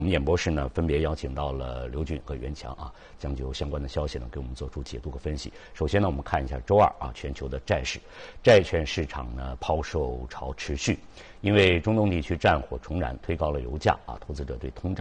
我们演播室呢，分别邀请到了刘俊和袁强啊，将就相关的消息呢，给我们做出解读和分析。首先呢，我们看一下周二啊，全球的债市，债券市场呢抛售潮持续，因为中东地区战火重燃，推高了油价啊，投资者对通胀